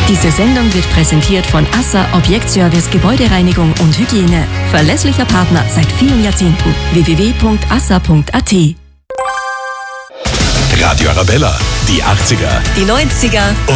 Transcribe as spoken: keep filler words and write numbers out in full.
Diese Sendung wird präsentiert von ASSA Objektservice Gebäudereinigung und Hygiene. Verlässlicher Partner seit vielen Jahrzehnten. w w w punkt assa punkt a t. Radio Arabella, die achtziger, Die neunziger